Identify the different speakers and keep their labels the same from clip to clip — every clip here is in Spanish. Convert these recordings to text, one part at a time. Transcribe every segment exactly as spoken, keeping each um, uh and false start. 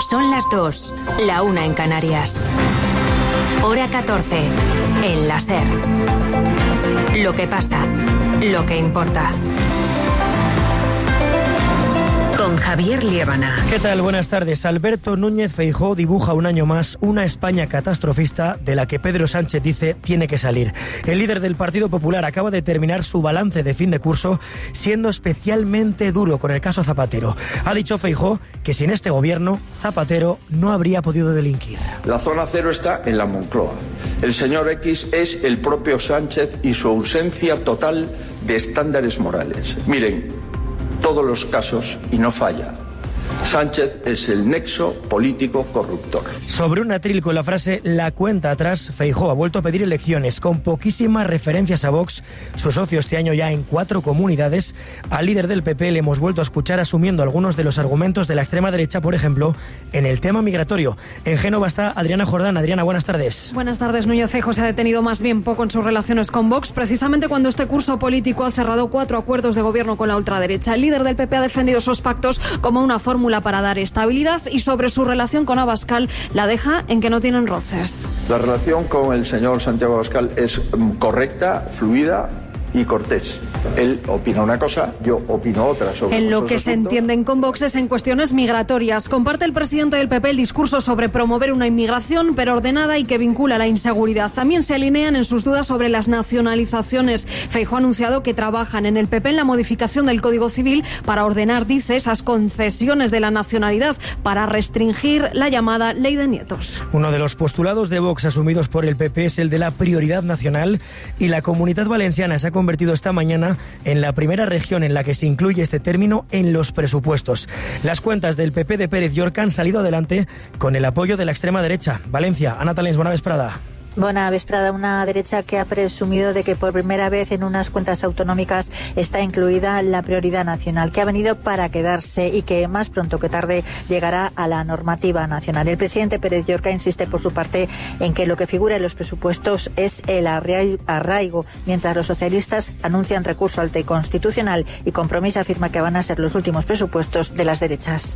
Speaker 1: Son las dos, la una en Canarias. Hora catorce, en la SER. Lo que pasa, lo que importa. Con Javier Liébana.
Speaker 2: ¿Qué tal? Buenas tardes. Alberto Núñez Feijóo dibuja un año más una España catastrofista de la que Pedro Sánchez dice tiene que salir. El líder del Partido Popular acaba de terminar su balance de fin de curso siendo especialmente duro con el caso Zapatero. Ha dicho Feijóo que sin este gobierno Zapatero no habría podido delinquir.
Speaker 3: La zona cero está en la Moncloa. El señor X es el propio Sánchez y su ausencia total de estándares morales. Miren, todos los casos y no falla. Sánchez es el nexo político corruptor.
Speaker 2: Sobre un atril con la frase "la cuenta atrás", Feijóo ha vuelto a pedir elecciones con poquísimas referencias a Vox, su socio este año ya en cuatro comunidades. Al líder del P P le hemos vuelto a escuchar asumiendo algunos de los argumentos de la extrema derecha, por ejemplo, en el tema migratorio. En Génova está Adriana Jordán. Adriana, buenas tardes.
Speaker 4: Buenas tardes. Núñez Feijóo se ha detenido más bien poco en sus relaciones con Vox, precisamente cuando este curso político ha cerrado cuatro acuerdos de gobierno con la ultraderecha. El líder del P P ha defendido esos pactos como una fórmula para dar estabilidad y sobre su relación con Abascal la deja en que no tienen roces.
Speaker 3: La relación con el señor Santiago Abascal es correcta, fluida y cortés. Él opina una cosa, yo opino otra sobre
Speaker 4: En lo que
Speaker 3: asuntos.
Speaker 4: se entienden con Vox es en cuestiones migratorias. Comparte el presidente del P P el discurso sobre promover una inmigración, pero ordenada y que vincula la inseguridad. También se alinean en sus dudas sobre las nacionalizaciones. Feijóo ha anunciado que trabajan en el P P en la modificación del Código Civil para ordenar, dice, esas concesiones de la nacionalidad para restringir la llamada ley de nietos.
Speaker 2: Uno de los postulados de Vox asumidos por el P P es el de la prioridad nacional, y la Comunidad Valenciana se ha convertido esta mañana en la primera región en la que se incluye este término en los presupuestos. Las cuentas del P P de Pérez Llorca han salido adelante con el apoyo de la extrema derecha. Valencia, Ana Talens, buena vesprada.
Speaker 5: Buena vesprada. Una derecha que ha presumido de que por primera vez en unas cuentas autonómicas está incluida la prioridad nacional, que ha venido para quedarse y que más pronto que tarde llegará a la normativa nacional. El presidente Pérez Llorca insiste por su parte en que lo que figura en los presupuestos es el arraigo, mientras los socialistas anuncian recurso al Constitucional y Compromís afirma que van a ser los últimos presupuestos de las derechas.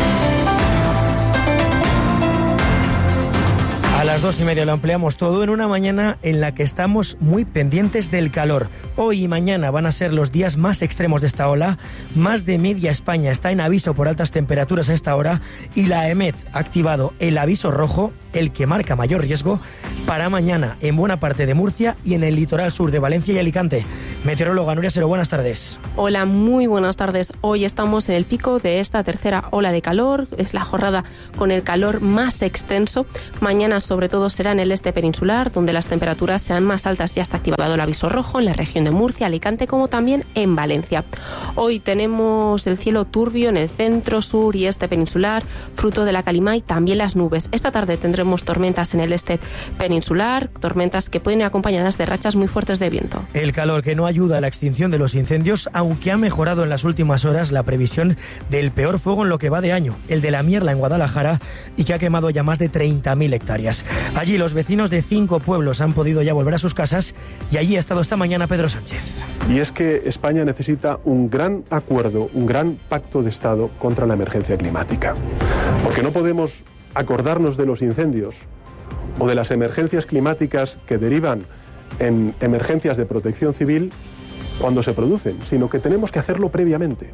Speaker 2: A las dos y media lo ampliamos todo en una mañana en la que estamos muy pendientes del calor. Hoy y mañana van a ser los días más extremos de esta ola. Más de media España está en aviso por altas temperaturas a esta hora y la EMET ha activado el aviso rojo, el que marca mayor riesgo, para mañana en buena parte de Murcia y en el litoral sur de Valencia y Alicante. Meteoróloga Nuria Sero, buenas tardes.
Speaker 6: Hola, muy buenas tardes. Hoy estamos en el pico de esta tercera ola de calor. Es la jornada con el calor más extenso. Mañana sobre todo será en el este peninsular, donde las temperaturas serán más altas. Ya está activado el aviso rojo en la región de Murcia, Alicante, como también en Valencia. Hoy tenemos el cielo turbio en el centro, sur y este peninsular, fruto de la calima y también las nubes. Esta tarde tendremos tormentas en el este peninsular, tormentas que pueden ir acompañadas de rachas muy fuertes de viento.
Speaker 2: El calor que no ayuda a la extinción de los incendios, aunque ha mejorado en las últimas horas la previsión del peor fuego en lo que va de año, el de la Mierla en Guadalajara, y que ha quemado ya más de treinta mil hectáreas. Allí los vecinos de cinco pueblos han podido ya volver a sus casas y allí ha estado esta mañana Pedro Sánchez.
Speaker 7: Y es que España necesita un gran acuerdo, un gran pacto de Estado contra la emergencia climática. Porque no podemos acordarnos de los incendios o de las emergencias climáticas que derivan en emergencias de protección civil cuando se producen, sino que tenemos que hacerlo previamente.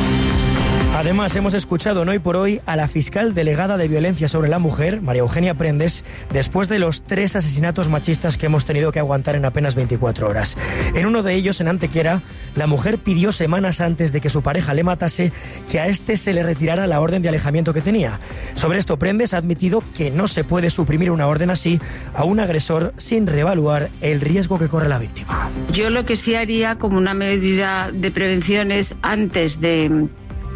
Speaker 2: Además, hemos escuchado en Hoy por Hoy a la fiscal delegada de Violencia sobre la Mujer, María Eugenia Prendes, después de los tres asesinatos machistas que hemos tenido que aguantar en apenas veinticuatro horas. En uno de ellos, en Antequera, la mujer pidió semanas antes de que su pareja le matase que a este se le retirara la orden de alejamiento que tenía. Sobre esto, Prendes ha admitido que no se puede suprimir una orden así a un agresor sin reevaluar el riesgo que corre la víctima.
Speaker 8: Yo lo que sí haría como una medida de prevención es antes de...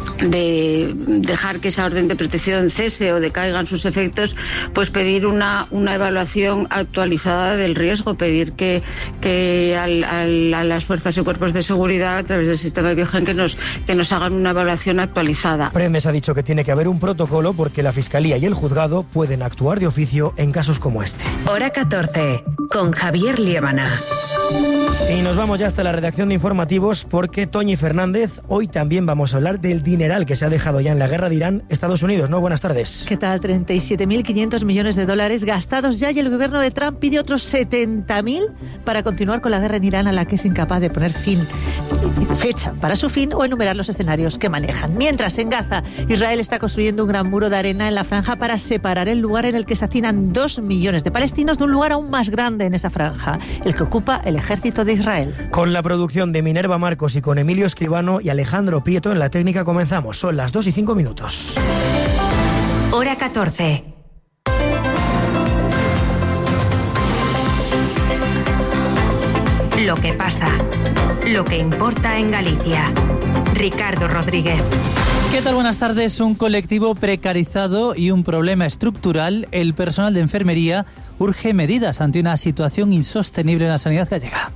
Speaker 8: de dejar que esa orden de protección cese o decaigan sus efectos, pues pedir una, una evaluación actualizada del riesgo, pedir que, que al, al, a las fuerzas y cuerpos de seguridad a través del sistema Biogen que nos, que nos hagan una evaluación actualizada.
Speaker 2: Prendes ha dicho que tiene que haber un protocolo porque la Fiscalía y el Juzgado pueden actuar de oficio en casos como este.
Speaker 1: Hora catorce, con Javier Liébana.
Speaker 2: Y nos vamos ya hasta la redacción de informativos porque Toñi Fernández, hoy también vamos a hablar del dineral que se ha dejado ya en la guerra de Irán, Estados Unidos, ¿no? Buenas tardes.
Speaker 9: ¿Qué tal? treinta y siete mil quinientos millones de dólares gastados ya y el gobierno de Trump pide otros setenta mil para continuar con la guerra en Irán a la que es incapaz de poner fin, fecha para su fin o enumerar los escenarios que manejan. Mientras, en Gaza, Israel está construyendo un gran muro de arena en la franja para separar el lugar en el que se hacinan dos millones de palestinos de un lugar aún más grande en esa franja, el que ocupa el ejército de Israel.
Speaker 2: Con la producción de Minerva Marcos y con Emilio Escribano y Alejandro Prieto en la técnica comenzamos. Son las dos y cinco minutos.
Speaker 1: Hora catorce. Lo que pasa, lo que importa en Galicia. Ricardo Rodríguez.
Speaker 10: ¿Qué tal? Buenas tardes. Un colectivo precarizado y un problema estructural. El personal de enfermería urge medidas ante una situación insostenible en la sanidad gallega.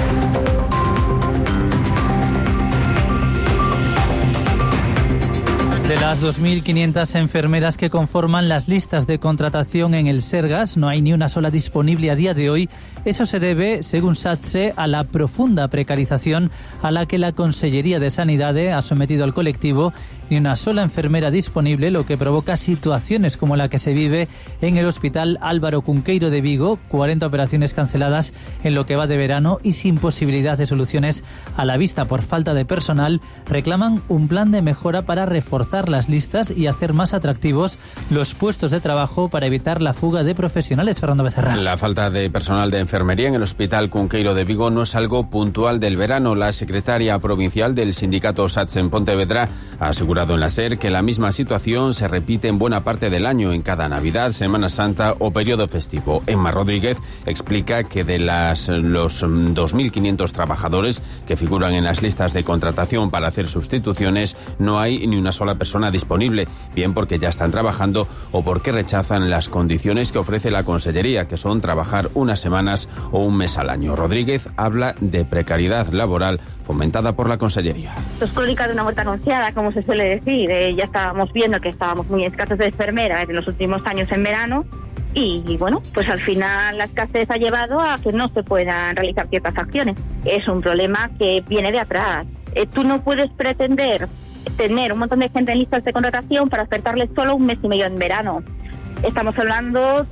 Speaker 10: De las dos mil quinientas enfermeras que conforman las listas de contratación en el Sergas, no hay ni una sola disponible a día de hoy. Eso se debe, según SATSE, a la profunda precarización a la que la Consellería de Sanidad ha sometido al colectivo. Ni una sola enfermera disponible, lo que provoca situaciones como la que se vive en el Hospital Álvaro Cunqueiro de Vigo, cuarenta operaciones canceladas en lo que va de verano y sin posibilidad de soluciones a la vista por falta de personal. Reclaman un plan de mejora para reforzar las listas y hacer más atractivos los puestos de trabajo para evitar la fuga de profesionales. Fernando Becerra.
Speaker 11: La falta de personal de enfermería en el Hospital Cunqueiro de Vigo no es algo puntual del verano. La secretaria provincial del sindicato SATSE en Pontevedra ha asegurado en la SER que la misma situación se repite en buena parte del año, en cada Navidad, Semana Santa o periodo festivo. Emma Rodríguez explica que de las, los dos mil quinientos trabajadores que figuran en las listas de contratación para hacer sustituciones, no hay ni una sola persona disponible, bien porque ya están trabajando o porque rechazan las condiciones que ofrece la Consellería, que son trabajar unas semanas o un mes al año. Rodríguez habla de precariedad laboral fomentada por la Consellería.
Speaker 12: Las crónicas de una muerte anunciada, como se suele decir, eh, ya estábamos viendo que estábamos muy escasos de enfermeras en los últimos años en verano y, y bueno, pues al final la escasez ha llevado a que no se puedan realizar ciertas acciones. Es un problema que viene de atrás. Eh, tú no puedes pretender tener un montón de gente en listas de contratación para ofertarles solo un mes y medio en verano. Estamos hablando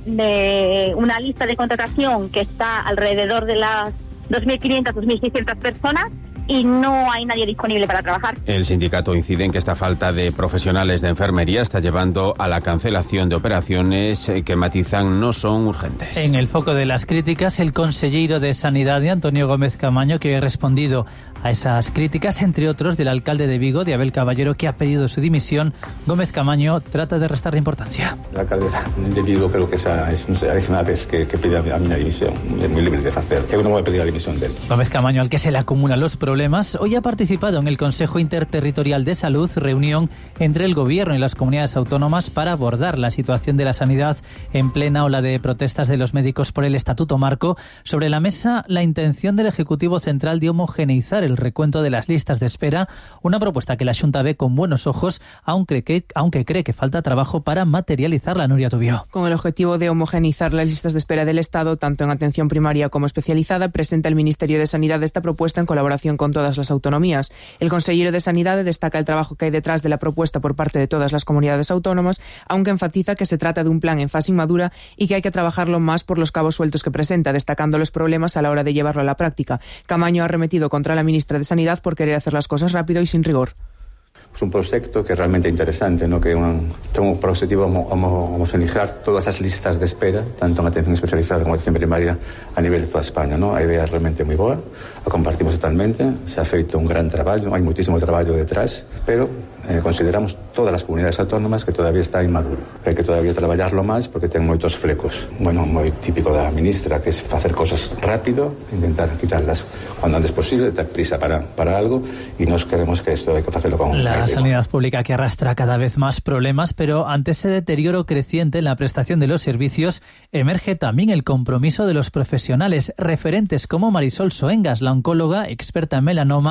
Speaker 12: de una lista de contratación que está alrededor de las dos mil quinientas, dos mil seiscientas personas y no hay nadie disponible para trabajar.
Speaker 11: El sindicato incide en que esta falta de profesionales de enfermería está llevando a la cancelación de operaciones que matizan no son urgentes.
Speaker 10: En el foco de las críticas, el consejero de Sanidad, Antonio Gómez Camaño, que ha respondido a esas críticas, entre otros, del alcalde de Vigo, de Abel Caballero, que ha pedido su dimisión. Gómez Camaño trata de restarle importancia.
Speaker 13: El alcalde de Vigo creo que esa es, no sé, es una vez que, que pide a mí la dimisión. Es muy libre de hacer. Que uno puede pedir la dimisión de él.
Speaker 10: Gómez Camaño, al que se le acumulan los problemas, hoy ha participado en el Consejo Interterritorial de Salud, reunión entre el Gobierno y las comunidades autónomas para abordar la situación de la sanidad en plena ola de protestas de los médicos por el Estatuto Marco. Sobre la mesa, la intención del Ejecutivo Central de homogeneizar el recuento de las listas de espera, una propuesta que la Xunta ve con buenos ojos, aunque, que, aunque cree que falta trabajo para materializarla. Nuria Tubio.
Speaker 14: Con el objetivo de homogeneizar las listas de espera del Estado, tanto en atención primaria como especializada, presenta el Ministerio de Sanidad esta propuesta en colaboración con todas las autonomías. El consejero de Sanidad destaca el trabajo que hay detrás de la propuesta por parte de todas las comunidades autónomas, aunque enfatiza que se trata de un plan en fase inmadura y que hay que trabajarlo más por los cabos sueltos que presenta, destacando los problemas a la hora de llevarlo a la práctica. Camaño ha arremetido contra la ministra de Sanidad por querer hacer las cosas rápido y sin rigor.
Speaker 13: Es un proyecto que es realmente interesante, ¿no? Que un, tengo por objetivo homogeneizar todas las listas de espera, tanto en atención especializada como en atención primaria, a nivel de toda España, ¿no? A idea realmente muy boa, lo compartimos totalmente, se ha feito un gran trabajo, hay muchísimo trabajo detrás, pero eh, consideramos todas las comunidades autónomas que todavía está inmaduro, que hay que todavía trabajarlo más porque ten moitos flecos. Bueno, moi típico da ministra, que es hacer cosas rápido, intentar quitarlas cuando antes posible, dar prisa para, para algo, y nos queremos que esto hay que hacerlo con...
Speaker 10: La sanidad pública que arrastra cada vez más problemas, pero ante ese deterioro creciente en la prestación de los servicios, emerge también el compromiso de los profesionales, referentes como Marisol Soengas, la oncóloga experta en melanoma,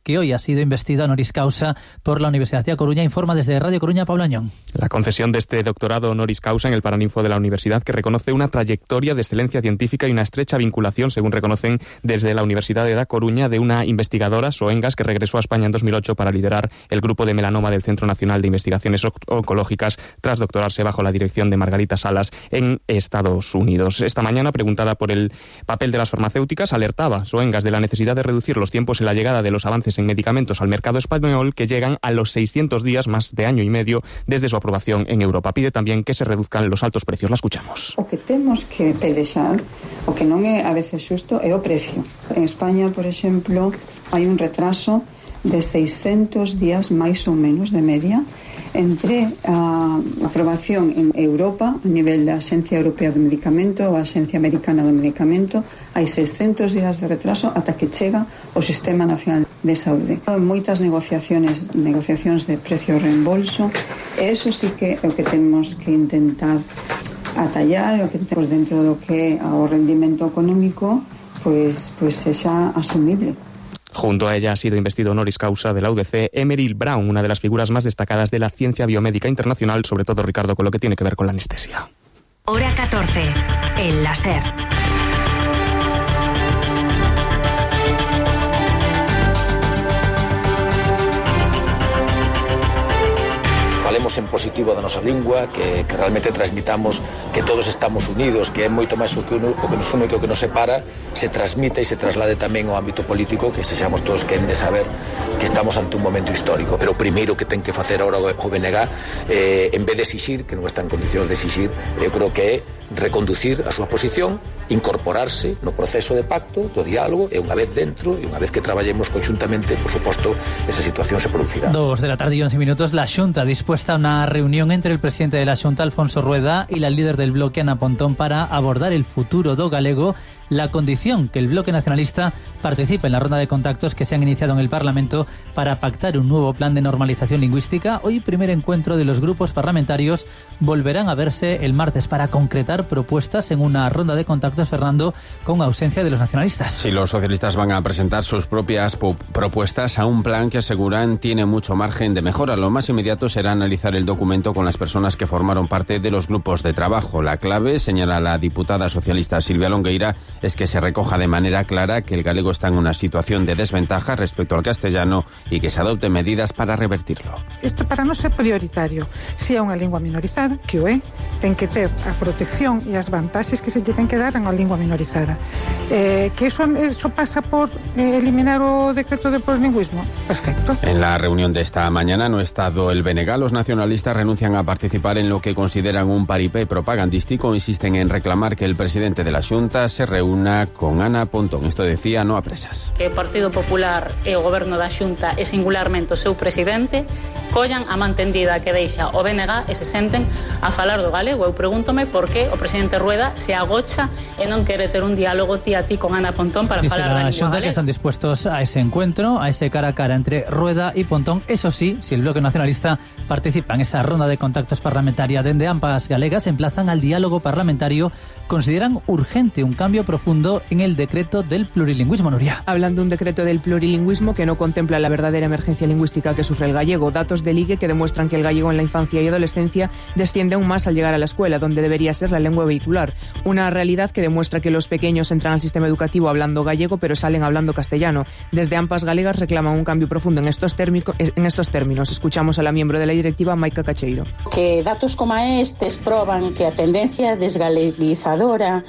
Speaker 10: que hoy ha sido investido honoris causa por la Universidad de A Coruña. Informa desde Radio Coruña, Pablo Añón.
Speaker 15: La concesión de este doctorado honoris causa en el Paraninfo de la universidad, que reconoce una trayectoria de excelencia científica y una estrecha vinculación, según reconocen desde la Universidad de A Coruña, de una investigadora, Soengas, que regresó a España en dos mil ocho para liderar el grupo de melanoma del Centro Nacional de Investigaciones Oncológicas, tras doctorarse bajo la dirección de Margarita Salas en Estados Unidos. Esta mañana, preguntada por el papel de las farmacéuticas, alertaba Soengas de la necesidad de reducir los tiempos en la llegada de los avances en medicamentos al mercado español, que llegan a los seiscientos días, más de año y medio, desde su aprobación en Europa. Pide también que se reduzcan los altos precios. La escuchamos.
Speaker 16: O que temos que pelexar, o que non é a veces xusto, é o precio. En España, por exemplo, hai un retraso de seiscentos días máis ou menos de media entre a aprobación en Europa a nivel da Axencia Europea do Medicamento ou a Axencia Americana do Medicamento. Hai seiscentos días de retraso ata que chega o Sistema Nacional de Saúde. Moitas negociaciones negociacións de precio reembolso, e eso sí que é o que temos que intentar atallar, o que temos dentro do que é o rendimento económico, pois, pois sexa asumible.
Speaker 15: Junto a ella ha sido investido honoris causa de la U D C Emeril Brown, una de las figuras más destacadas de la ciencia biomédica internacional, sobre todo, Ricardo, con lo que tiene que ver con la anestesia.
Speaker 1: Hora catorce, el láser.
Speaker 17: Falemos en positivo da nosa lingua, que, que realmente transmitamos que todos estamos unidos, que é moito máis o que, uno, o que nos une que o que nos separa, se transmita e se traslade tamén ao ámbito político, que sexamos todos quen de saber que estamos ante un momento histórico. Pero o primeiro que ten que facer agora o B N G, eh, en vez de exixir, que non está en condicións de exixir, eu creo que é reconducir a súa posición, incorporarse no proceso de pacto, do diálogo, e unha vez dentro, e unha vez que traballemos conxuntamente, por suposto, esa situación se producirá.
Speaker 10: Dos de la tarde y once minutos, la Xunta dispuesta a una reunión entre el presidente de la Xunta, Alfonso Rueda, y la líder del bloque, Ana Pontón, para abordar el futuro do galego, la condición que el bloque nacionalista participe en la ronda de contactos que se han iniciado en el Parlamento para pactar un nuevo plan de normalización lingüística. Hoy, primer encuentro de los grupos parlamentarios, volverán a verse el martes para concretar propuestas en una ronda de contactos, Fernando, con ausencia de los nacionalistas.
Speaker 11: Sí, los socialistas van a presentar sus propias propuestas a un plan que aseguran tiene mucho margen de mejora. Lo más inmediato será analizar el documento con las personas que formaron parte de los grupos de trabajo. La clave, señala la diputada socialista Silvia Longueira, es que se recoja de manera clara que el galego está en una situación de desventaja respecto al castellano y que se adopten medidas para revertirlo.
Speaker 18: Isto para nós é prioritario. Se é unha lingua minorizada, que o é, ten que ter a protección e as vantaxes que se lle ten que dar a unha lingua minorizada. Eh, que eso, eso pasa por eh, eliminar o decreto de plurilingüismo. Perfecto.
Speaker 11: En la reunión de esta mañana no ha estado el B N G. Los nacionalistas renuncian a participar en lo que consideran un paripé propagandístico. Insisten en reclamar que el presidente de la Xunta se reúna una con Ana Pontón. Esto decía No a Presas.
Speaker 19: Que o Partido Popular e o Goberno da Xunta e singularmente o seu presidente collan a mantendida que deixa o B N G e se senten a falar do galego. Eu pregúntome por que o presidente Rueda se agocha e non quere ter un diálogo ti a ti con Ana Pontón para
Speaker 10: Dice
Speaker 19: falar da
Speaker 10: la
Speaker 19: lingua
Speaker 10: Xunta
Speaker 19: galega.
Speaker 10: que están dispuestos a ese encuentro, a ese cara a cara entre Rueda y Pontón. Eso sí, si el bloque nacionalista participa en esa ronda de contactos parlamentaria dende ambas galegas, emplazan al diálogo parlamentario. Consideran urgente un cambio profundo en el decreto del plurilingüismo, Nuria.
Speaker 14: Hablan de un decreto del plurilingüismo que no contempla la verdadera emergencia lingüística que sufre el gallego. Datos del I G E que demuestran que el gallego en la infancia y adolescencia desciende aún más al llegar a la escuela, donde debería ser la lengua vehicular. Una realidad que demuestra que los pequeños entran al sistema educativo hablando gallego, pero salen hablando castellano. Desde ambas galegas reclaman un cambio profundo en estos, térmico, en estos términos. Escuchamos a la miembro de la directiva, Maica Cacheiro.
Speaker 20: Que datos como estes proban que a tendencia desgaleguizadora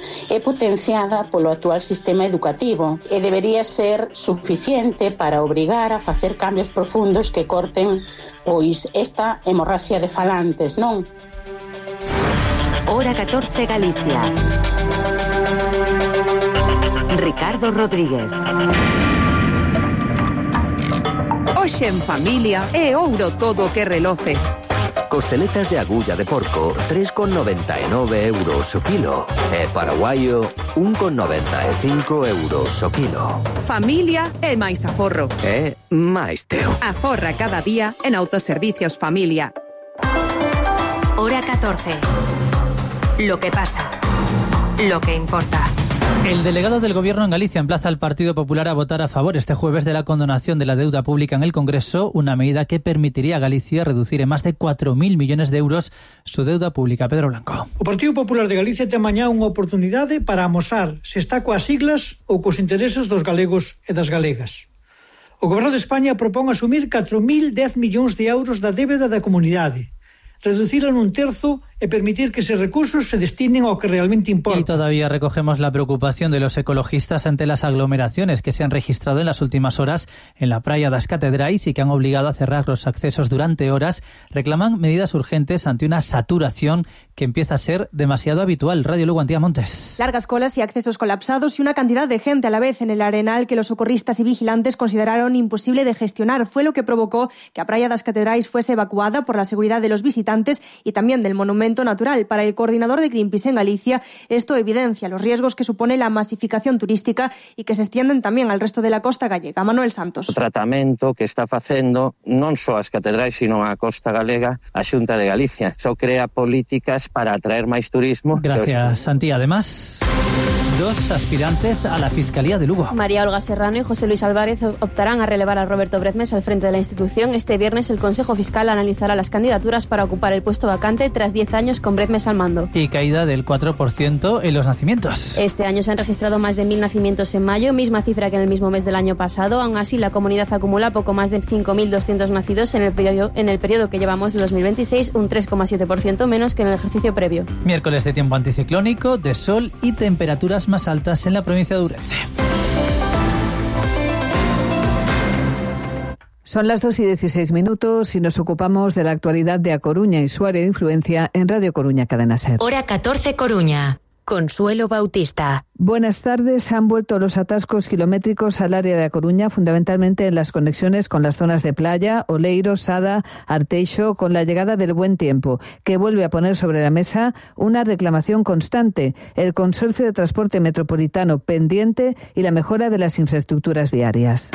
Speaker 20: é potenciada polo actual sistema educativo e debería ser suficiente para obrigar a facer cambios profundos que corten pois esta hemorraxia de falantes, non?
Speaker 1: Hora catorce Galicia. Ricardo Rodríguez.
Speaker 21: Hoxe en familia é ouro todo o que reloce.
Speaker 22: Costeletas de agulla de porco, tres con noventa e nove euros o kilo. E paraguayo, un con noventa e cinco euros o kilo.
Speaker 21: Familia é máis aforro.
Speaker 22: É máis teo.
Speaker 21: Aforra cada día en Autoservicios Familia.
Speaker 1: Hora catorce. Lo que pasa. Lo que importa.
Speaker 10: El delegado del Gobierno en Galicia emplaza al Partido Popular a votar a favor este jueves de la condonación de la deuda pública en el Congreso, una medida que permitiría a Galicia reducir en más de cuatro mil millones de euros su deuda pública. Pedro Blanco.
Speaker 3: O Partido Popular de Galicia ten mañá unha oportunidade para amosar se está coas siglas ou cos intereses dos galegos e das galegas. O Goberno de España propón asumir catro mil dez millóns de euros da débeda da comunidade, reducirla nun terzo e permitir que esos recursos se destinen ao que realmente importa.
Speaker 10: Y todavía recogemos la preocupación de los ecologistas ante las aglomeraciones que se han registrado en las últimas horas en la praia das Catedrais y que han obligado a cerrar los accesos durante horas. Reclaman medidas urgentes ante una saturación que empieza a ser demasiado habitual. Radio Lugo, Antía Montes.
Speaker 4: Largas colas y accesos colapsados y una cantidad de gente a la vez en el arenal que los socorristas y vigilantes consideraron imposible de gestionar. Fue lo que provocó que a praia das Catedrais fuese evacuada por la seguridad de los visitantes y también del monumento natural. Para el coordinador de Greenpeace en Galicia, esto evidencia los riesgos que supone la masificación turística y que se extienden también al resto de la costa gallega. Manuel Santos.
Speaker 23: O tratamento que está facendo non só as catedrais, sino a costa galega, a Xunta de Galicia. Só crea políticas para atraer máis turismo.
Speaker 10: Gracias, Santi. Además, dos aspirantes a la Fiscalía de Lugo.
Speaker 24: María Olga Serrano y José Luis Álvarez optarán a relevar a Roberto Bretmes al frente de la institución. Este viernes el Consejo Fiscal analizará las candidaturas para ocupar el puesto vacante tras diez años con Bretmes al mando.
Speaker 10: Y caída del cuatro por ciento en los nacimientos.
Speaker 24: Este año se han registrado más de mil nacimientos en mayo, misma cifra que en el mismo mes del año pasado. Aún así, la comunidad acumula poco más de cinco mil doscientos nacidos en el periodo, en el periodo que llevamos de dos mil veintiséis, un tres coma siete por ciento menos que en el ejercicio previo.
Speaker 10: Miércoles de tiempo anticiclónico, de sol y temperaturas más altas en la provincia de Ourense.
Speaker 25: Son las dos y dieciséis minutos y nos ocupamos de la actualidad de A Coruña y su área de influencia en Radio Coruña Cadena SER.
Speaker 1: Hora catorce Coruña. Consuelo Bautista.
Speaker 25: Buenas tardes. Han vuelto los atascos kilométricos al área de A Coruña, fundamentalmente en las conexiones con las zonas de playa, Oleiro, Sada, Arteixo, con la llegada del buen tiempo, que vuelve a poner sobre la mesa una reclamación constante, el Consorcio de Transporte Metropolitano pendiente y la mejora de las infraestructuras viarias.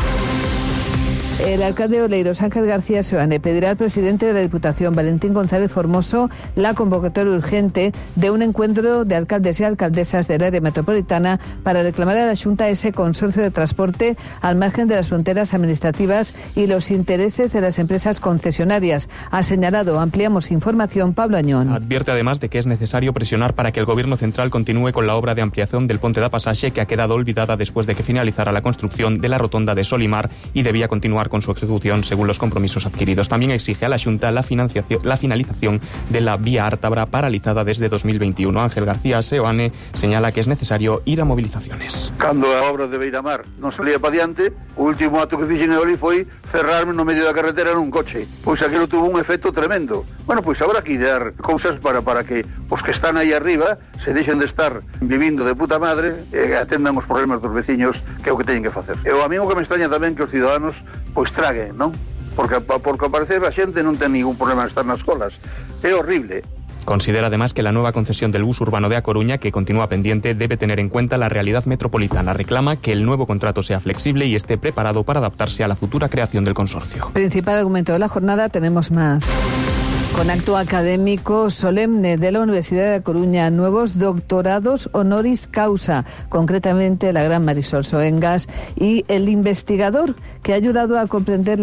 Speaker 25: El alcalde de Oleiros, Ángel García Seoane, pedirá al presidente de la Diputación, Valentín González Formoso, la convocatoria urgente de un encuentro de alcaldes y alcaldesas del área metropolitana para reclamar a la Xunta ese consorcio de transporte al margen de las fronteras administrativas y los intereses de las empresas concesionarias. Ha señalado, ampliamos información, Pablo Añón.
Speaker 15: Advierte además de que es necesario presionar para que el Gobierno central continúe con la obra de ampliación del Ponte da Pasaxe, que ha quedado olvidada después de que finalizara la construcción de la rotonda de Solimar y debía continuar con su ejecución según los compromisos adquiridos. También exige a la Xunta la, financiación, la finalización de la vía Ártabra, paralizada desde dos mil veintiuno. Ángel García Seoane señala que es necesario ir a movilizaciones.
Speaker 26: Cando a obra de Beiramar non salía para diante, o último acto que fixen ali foi cerrarme no medio da carretera nun coche. Pois aquilo tuvo un efecto tremendo. Bueno, pois habrá que idear cousas para, para que os que están aí arriba se deixen de estar vivindo de puta madre e atendan os problemas dos veciños, que é o que teñen que facer. E o amigo que me extraña tamén que os ciudadanos pois traguen, non? Porque, porque ao parecer a xente non ten ningún problema en estar nas colas. É horrible.
Speaker 15: Considera además que la nueva concesión del bus urbano de A Coruña, que continúa pendiente, debe tener en cuenta la realidad metropolitana. Reclama que el nuevo contrato sea flexible y esté preparado para adaptarse a la futura creación del consorcio.
Speaker 25: Principal argumento de la jornada, tenemos más. Con acto académico solemne de la Universidad de A Coruña, nuevos doctorados honoris causa, concretamente la gran Marisol Soengas y el investigador que ha ayudado a comprender